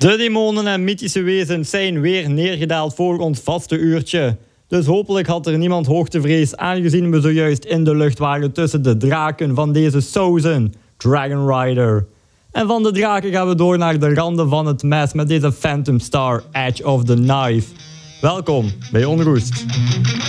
De demonen en mythische wezens zijn weer neergedaald voor ons vaste uurtje. Dus hopelijk had er niemand hoogtevrees, aangezien we zojuist in de lucht waren tussen de draken van deze sauzen, Dragon Rider. En van de draken gaan we door naar de randen van het mes met deze Phantom Star Edge of the Knife. Welkom bij Onroest.